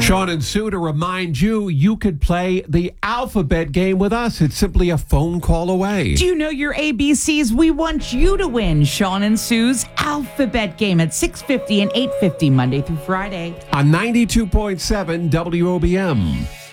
Sean and Sue, to remind you, you could play the alphabet game with us. It's simply a phone call away. Do you know your ABCs? We want you to win Sean and Sue's alphabet game at 6:50 and 8:50 Monday through Friday. On 92.7 WOBM.